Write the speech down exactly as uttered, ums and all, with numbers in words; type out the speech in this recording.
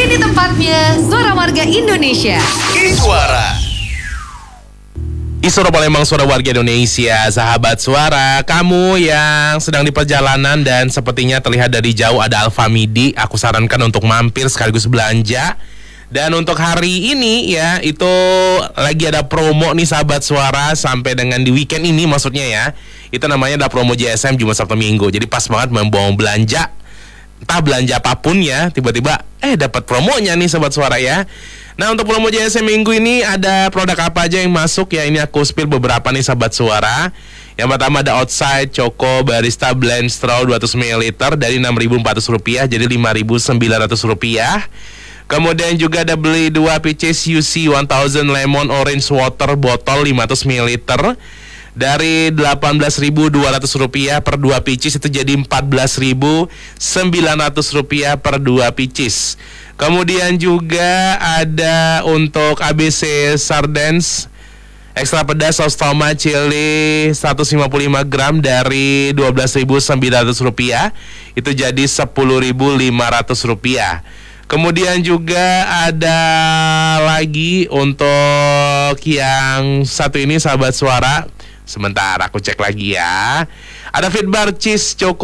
Ini tempatnya Suara Warga Indonesia. Suara Isoro Palembang, suara warga Indonesia. Sahabat suara, kamu yang sedang di perjalanan dan sepertinya terlihat dari jauh ada Alfamidi, aku sarankan untuk mampir sekaligus belanja. Dan untuk hari ini ya, itu lagi ada promo nih sahabat suara, sampai dengan di weekend ini maksudnya ya. Itu namanya ada promo J S M Jumat Sabtu Minggu. Jadi pas banget mau belanja, entah belanja apapun ya, tiba-tiba eh dapat promonya nih sahabat suara ya. Nah, untuk promo J S M minggu ini ada produk apa aja yang masuk ya? Ini aku spill beberapa nih sahabat suara. Yang pertama ada Outside Choco Barista Blend Straw dua ratus mililiter dari enam ribu empat ratus rupiah jadi lima ribu sembilan ratus rupiah. Kemudian juga ada beli dua Peaches U C seribu Lemon Orange Water botol lima ratus mililiter dari delapan belas ribu dua ratus rupiah per dua Peaches, itu jadi empat belas ribu sembilan ratus rupiah per dua Peaches. Kemudian juga ada untuk A B C Sardens ekstra pedas saus tomat chili seratus lima puluh lima gram dari dua belas ribu sembilan ratus rupiah, itu jadi sepuluh ribu lima ratus rupiah. Kemudian juga ada lagi untuk yang satu ini sahabat suara. Sebentar aku cek lagi ya. Ada Fitbar Cheese Choco